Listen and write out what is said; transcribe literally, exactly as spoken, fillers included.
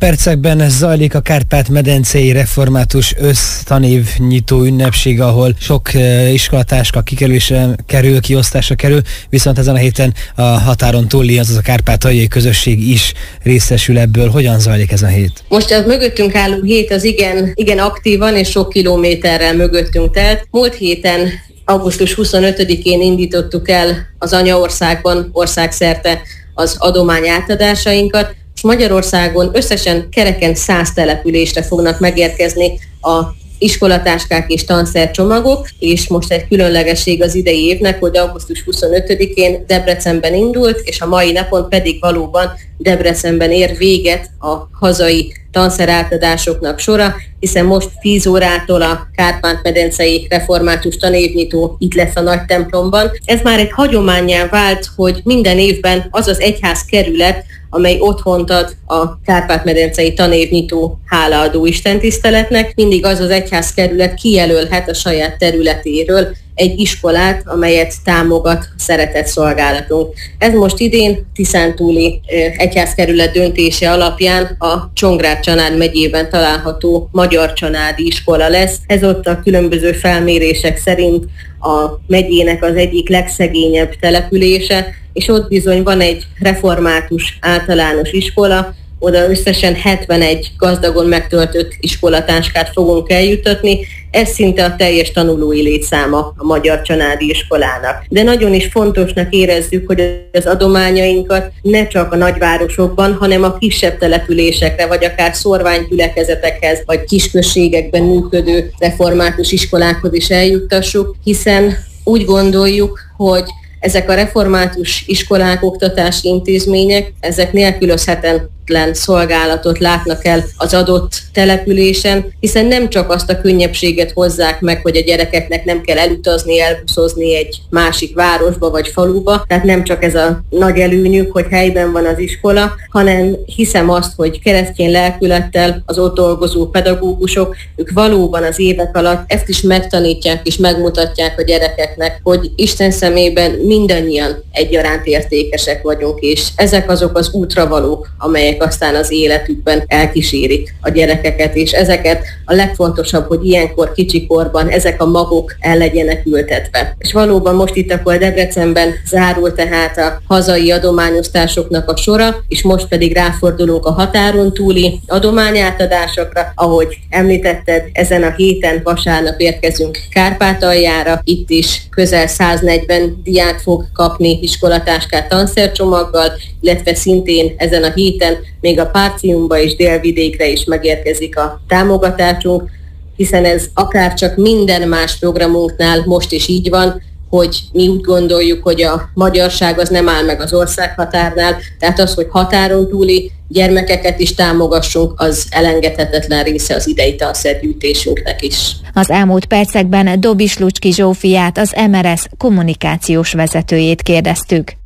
percekben zajlik a Kárpát-medencei református össztanév nyitó ünnepség, ahol sok iskolatáska kikerülésre kerül, kiosztásra kerül, viszont ezen a héten a határon túli, azaz a kárpátaljai közösség is részesül ebből. Hogyan zajlik ez a hét? Most a mögöttünk álló hét az igen, igen aktívan és sok kilométerrel mögöttünk telt. Múlt héten augusztus huszonötödikén indítottuk el az anyaországban országszerte az adomány átadásainkat. Magyarországon összesen kereken száz településre fognak megérkezni a iskolatáskák és tanszercsomagok, és most egy különlegesség az idei évnek, hogy augusztus huszonötödikén Debrecenben indult, és a mai napon pedig valóban Debrecenben ér véget a hazai tanszerátadásoknak sora, hiszen most tíz órától a Kárpát-medencei református tanévnyitó itt lesz a nagy templomban. Ez már egy hagyománnyá vált, hogy minden évben az az egyház kerület, amely otthont ad a Kárpát-medencei tanévnyitó hálaadó istentiszteletnek, mindig az az egyházkerület kijelölhet a saját területéről egy iskolát, amelyet támogat a szeretett szolgálatunk. Ez most idén Tiszántúli egyházkerület döntése alapján a Csongrád-Csanád megyében található Magyar Csanádi Iskola lesz. Ez ott a különböző felmérések szerint a megyének az egyik legszegényebb települése, és ott bizony van egy református általános iskola, oda összesen hetvenegy gazdagon megtöltött iskolatáskát fogunk eljutatni, ez szinte a teljes tanulói létszáma a Magyar Csanádi Iskolának. De nagyon is fontosnak érezzük, hogy az adományainkat ne csak a nagyvárosokban, hanem a kisebb településekre, vagy akár szórványgyülekezetekhez, vagy kisközségekben működő református iskolákhoz is eljuttassuk, hiszen úgy gondoljuk, hogy ezek a református iskolák, oktatási intézmények, ezek nélkülözhetetlen szolgálatot látnak el az adott településen, hiszen nem csak azt a könnyebbséget hozzák meg, hogy a gyerekeknek nem kell elutazni, elbuszozni egy másik városba vagy faluba, tehát nem csak ez a nagy előnyük, hogy helyben van az iskola, hanem hiszem azt, hogy keresztény lelkülettel az ott dolgozó pedagógusok, ők valóban az évek alatt ezt is megtanítják és megmutatják a gyerekeknek, hogy Isten szemében mindannyian egyaránt értékesek vagyunk, és ezek azok az útravalók, amelyek aztán az életükben elkísérik a gyerekeket, és ezeket a legfontosabb, hogy ilyenkor kicsikorban ezek a magok el legyenek ültetve. És valóban most itt akkor Debrecenben zárul tehát a hazai adományosztásoknak a sora, és most pedig ráfordulunk a határon túli adományátadásokra. Ahogy említetted, ezen a héten vasárnap érkezünk Kárpátaljára, itt is közel száznegyven diák fog kapni iskolatáskát tanszercsomaggal, illetve szintén ezen a héten még a Párciumba és Délvidékre is megérkezik a támogatásunk, hiszen ez akár csak minden más programunknál most is így van, hogy mi úgy gondoljuk, hogy a magyarság az nem áll meg az országhatárnál, tehát az, hogy határon túli gyermekeket is támogassunk, az elengedhetetlen része az idei tanszergyűjtésünknek is. Az elmúlt percekben Dobis Lucski Zsófiát, az em er es kommunikációs vezetőjét kérdeztük.